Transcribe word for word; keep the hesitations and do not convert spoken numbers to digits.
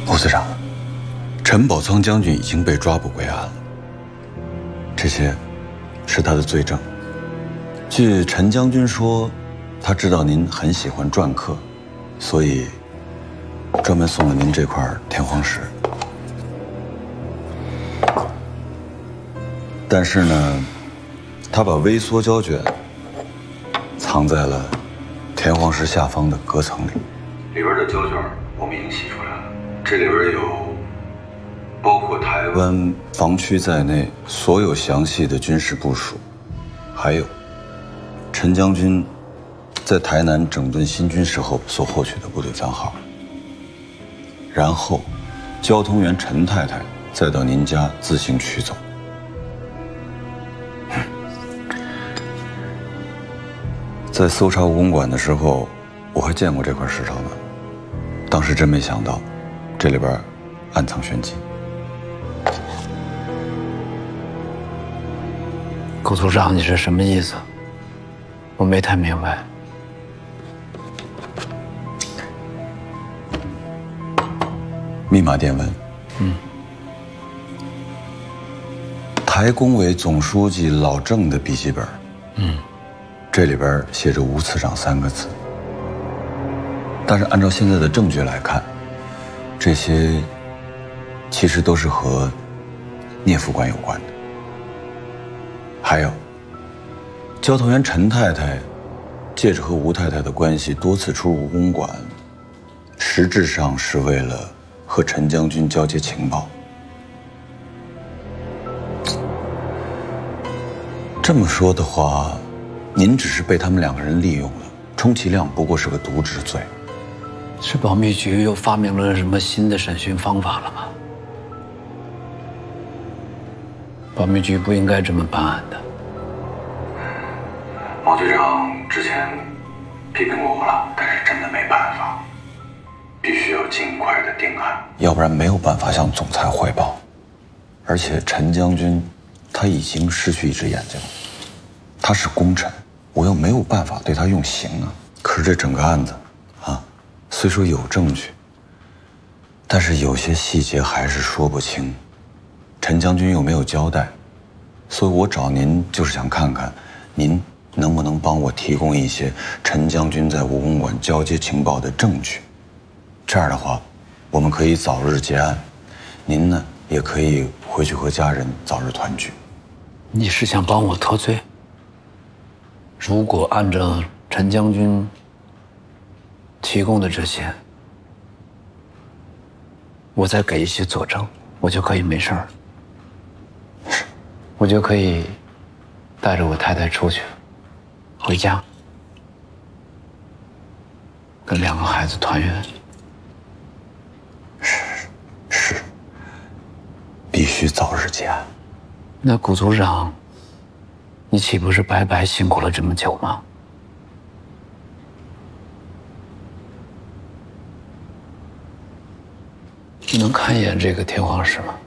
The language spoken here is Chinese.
顾司长，陈宝仓将军已经被抓捕归案了，这些是他的罪证。据陈将军说，他知道您很喜欢篆刻，所以专门送了您这块天荒石。但是呢，他把微缩胶卷藏在了天荒石下方的隔层里，里边的胶卷我们已经洗出来了。这里边有包括台湾防区在内所有详细的军事部署，还有陈将军在台南整顿新军时候所获取的部队番号。然后，交通员陈太太再到您家自行取走。在搜查武公馆的时候，我还见过这块石头呢。当时真没想到，这里边暗藏玄机。 顾组长，你是什么意思？我没太明白。 密码电文。 嗯。 台工委总书记老郑的笔记本。 嗯。 这里边写着“吴次长”三个字。但是按照现在的证据来看，这些其实都是和聂副官有关的。还有，交通员陈太太借着和吴太太的关系多次出入吴公馆，实质上是为了和陈将军交接情报。这么说的话，您只是被他们两个人利用了，充其量不过是个渎职罪。 是保密局又发明了什么新的审讯方法了吗？保密局不应该这么办案的。 毛局长之前批评过我了，但是真的没办法，必须要尽快的定案，要不然没有办法向总裁汇报。而且陈将军他已经失去一只眼睛了，他是功臣，我又没有办法对他用刑啊。可是这整个案子啊，虽说有证据，但是有些细节还是说不清，陈将军又没有交代，所以我找您就是想看看您能不能帮我提供一些陈将军在吴公馆交接情报的证据。这样的话，我们可以早日结案，您呢也可以回去和家人早日团聚。 你是想帮我脱罪？如果按照陈将军提供的这些，我再给一些佐证，我就可以没事儿，我就可以带着我太太出去，回家，跟两个孩子团圆。 是是，必须早日结案。 那顾组长，你岂不是白白辛苦了这么久吗？你能看一眼这个天荒石吗？